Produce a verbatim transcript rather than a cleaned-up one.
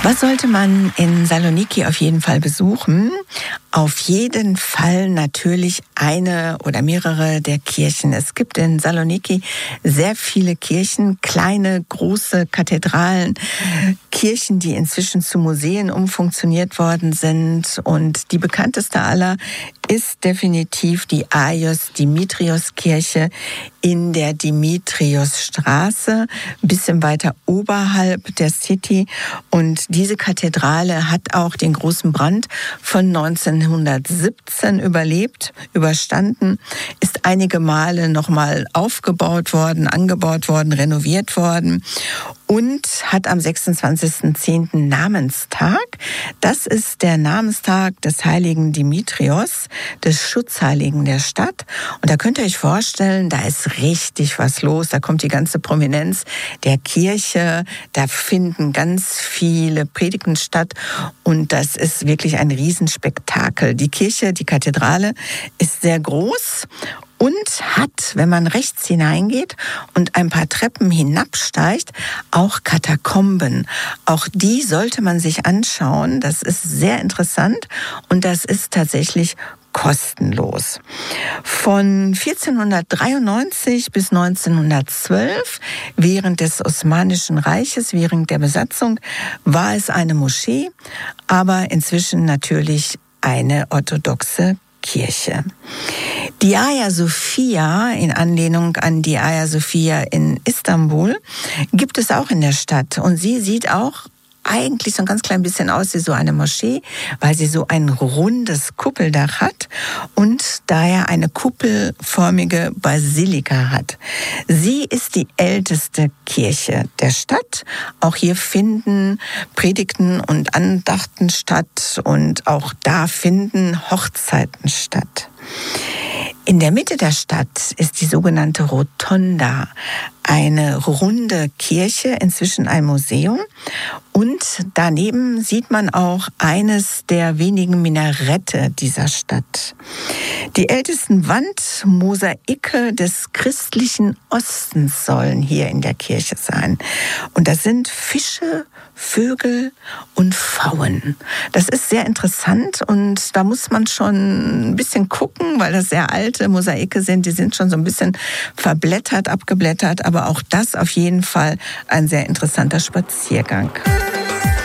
Was sollte man in Saloniki auf jeden Fall besuchen? Auf jeden Fall natürlich eine oder mehrere der Kirchen. Es gibt in Saloniki sehr viele Kirchen, kleine, große Kathedralen, Kirchen, die inzwischen zu Museen umfunktioniert worden sind. Und die bekannteste aller ist definitiv die Agios-Dimitrios-Kirche in der Dimitriosstraße, ein bisschen weiter oberhalb der City. Und diese Kathedrale hat auch den großen Brand von neunzehnhundertsiebzehn überlebt, überstanden, ist einige Male nochmal aufgebaut worden, angebaut worden, renoviert worden und hat am sechsundzwanzigsten zehnten Namenstag. Das ist der Namenstag des heiligen Dimitrios, des Schutzheiligen der Stadt. Und da könnt ihr euch vorstellen, da ist richtig was los. Da kommt die ganze Prominenz der Kirche. Da finden ganz viele Predigten statt. Und das ist wirklich ein Riesenspektakel. Die Kirche, die Kathedrale, ist sehr groß und hat, wenn man rechts hineingeht und ein paar Treppen hinabsteigt, auch Katakomben. Auch die sollte man sich anschauen. Das ist sehr interessant und das ist tatsächlich kostenlos. Von vierzehnhundertdreiundneunzig bis neunzehnhundertzwölf, während des Osmanischen Reiches, während der Besatzung, war es eine Moschee, aber inzwischen natürlich eine orthodoxe Kirche. Die Hagia Sophia, in Anlehnung an die Hagia Sophia in Istanbul, gibt es auch in der Stadt. Und sie sieht auch eigentlich so ein ganz klein bisschen aus wie so eine Moschee, weil sie so ein rundes Kuppeldach hat und daher eine kuppelförmige Basilika hat. Sie ist die älteste Kirche der Stadt. Auch hier finden Predigten und Andachten statt und auch da finden Hochzeiten statt. In der Mitte der Stadt ist die sogenannte Rotonda, eine runde Kirche, inzwischen ein Museum. Und daneben sieht man auch eines der wenigen Minarette dieser Stadt. Die ältesten Wandmosaike des christlichen Ostens sollen hier in der Kirche sein. Und das sind Fische, Vögel und Pfauen. Das ist sehr interessant und da muss man schon ein bisschen gucken, weil das sehr alte Mosaike sind. Die sind schon so ein bisschen verblättert, abgeblättert, aber auch das auf jeden Fall ein sehr interessanter Spaziergang.